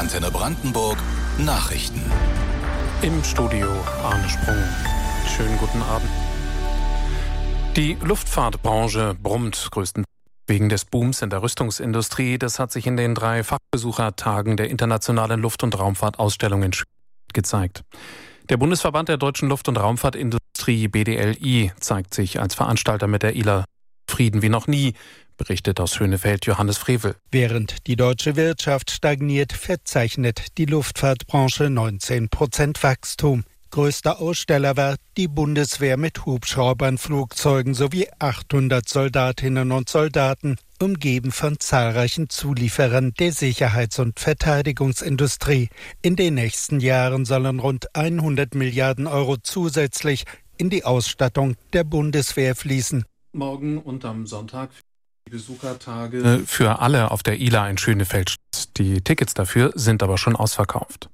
Antenne Brandenburg Nachrichten. Im Studio Arne Sprung. Schönen guten Abend. Die Luftfahrtbranche brummt größtenteils wegen des Booms in der Rüstungsindustrie. Das hat sich in den 3 Fachbesuchertagen der Internationalen Luft- und Raumfahrtausstellung in Stuttgart gezeigt. Der Bundesverband der deutschen Luft- und Raumfahrtindustrie BDLI zeigt sich als Veranstalter mit der ILA zufrieden wie noch nie, berichtet aus Schönefeld Johannes Frevel. Während die deutsche Wirtschaft stagniert, verzeichnet die Luftfahrtbranche 19% Wachstum. Größter Aussteller war die Bundeswehr mit Hubschraubern, Flugzeugen sowie 800 Soldatinnen und Soldaten, umgeben von zahlreichen Zulieferern der Sicherheits- und Verteidigungsindustrie. In den nächsten Jahren sollen rund 100 Milliarden Euro zusätzlich in die Ausstattung der Bundeswehr fließen. Morgen und am Sonntag die Besuchertage für alle auf der ILA in Schönefeld. Die Tickets dafür sind aber schon ausverkauft.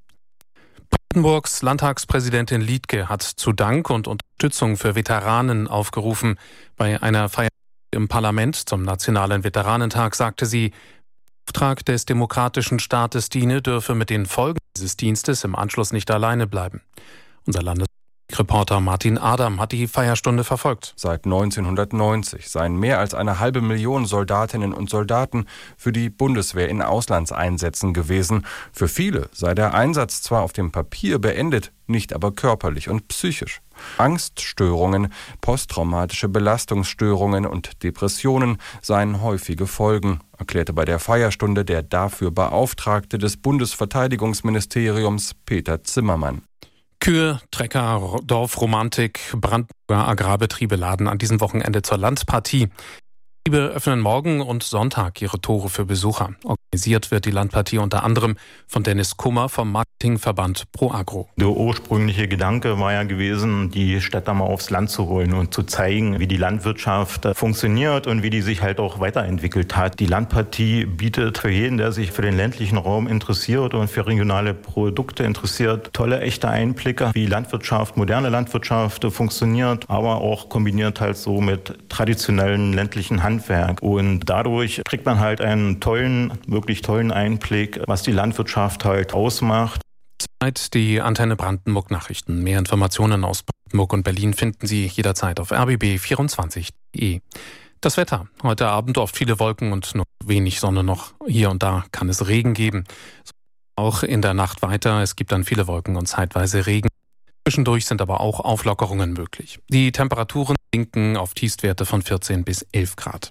Brandenburgs Landtagspräsidentin Liedtke hat zu Dank und Unterstützung für Veteranen aufgerufen. Bei einer Feier im Parlament zum Nationalen Veteranentag sagte sie, der Auftrag des demokratischen Staates diene, dürfe mit den Folgen dieses Dienstes im Anschluss nicht alleine bleiben. Unser Landesreporter Martin Adam hat die Feierstunde verfolgt. Seit 1990 seien mehr als 500.000 Soldatinnen und Soldaten für die Bundeswehr in Auslandseinsätzen gewesen. Für viele sei der Einsatz zwar auf dem Papier beendet, nicht aber körperlich und psychisch. Angststörungen, posttraumatische Belastungsstörungen und Depressionen seien häufige Folgen, erklärte bei der Feierstunde der dafür Beauftragte des Bundesverteidigungsministeriums Peter Zimmermann. Kühe, Trecker, Dorfromantik, Brandenburger Agrarbetriebe laden an diesem Wochenende zur Landpartie. Die Betriebe öffnen morgen und Sonntag ihre Tore für Besucher. Organisiert wird die Landpartie unter anderem von Dennis Kummer vom Marketingverband ProAgro. Der ursprüngliche Gedanke war ja gewesen, die Städter mal aufs Land zu holen und zu zeigen, wie die Landwirtschaft funktioniert und wie die sich halt auch weiterentwickelt hat. Die Landpartie bietet für jeden, der sich für den ländlichen Raum interessiert und für regionale Produkte interessiert, tolle, echte Einblicke, wie Landwirtschaft, moderne Landwirtschaft funktioniert, aber auch kombiniert halt so mit traditionellen ländlichen Handwerk. Und dadurch kriegt man halt einen wirklich tollen Einblick, was die Landwirtschaft halt ausmacht. Die Antenne Brandenburg Nachrichten. Mehr Informationen aus Brandenburg und Berlin finden Sie jederzeit auf rbb24.de. Das Wetter. Heute Abend oft viele Wolken und nur wenig Sonne noch. Hier und da kann es Regen geben. Auch in der Nacht weiter. Es gibt dann viele Wolken und zeitweise Regen. Zwischendurch sind aber auch Auflockerungen möglich. Die Temperaturen sinken auf Tiefstwerte von 14 bis 11 Grad.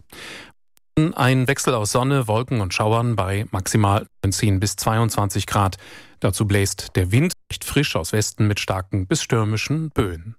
Ein Wechsel aus Sonne, Wolken und Schauern bei maximal 19 bis 22 Grad. Dazu bläst der Wind recht frisch aus Westen mit starken bis stürmischen Böen.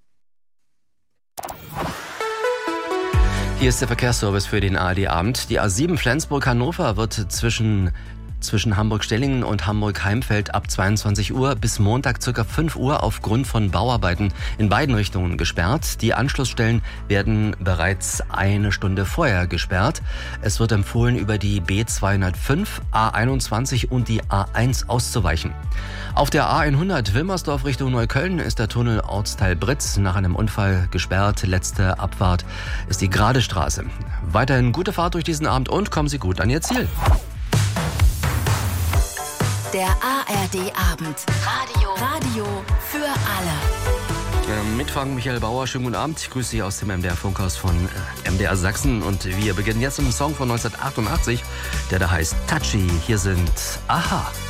Hier ist der Verkehrsservice für den ARD-Abend. Die A7 Flensburg-Hannover wird zwischen Hamburg-Stellingen und Hamburg-Heimfeld ab 22 Uhr bis Montag ca. 5 Uhr aufgrund von Bauarbeiten in beiden Richtungen gesperrt. Die Anschlussstellen werden bereits eine Stunde vorher gesperrt. Es wird empfohlen, über die B205, A21 und die A1 auszuweichen. Auf der A100 Wilmersdorf Richtung Neukölln ist der Tunnel Ortsteil Britz nach einem Unfall gesperrt. Letzte Abfahrt ist die Gerade Straße. Weiterhin gute Fahrt durch diesen Abend und kommen Sie gut an Ihr Ziel. Der ARD-Abend. Radio für alle. Mitfahren Michael Bauer, schönen guten Abend. Ich grüße Sie aus dem MDR-Funkhaus von MDR Sachsen. Und wir beginnen jetzt mit einem Song von 1988, der da heißt Touchy. Hier sind Aha.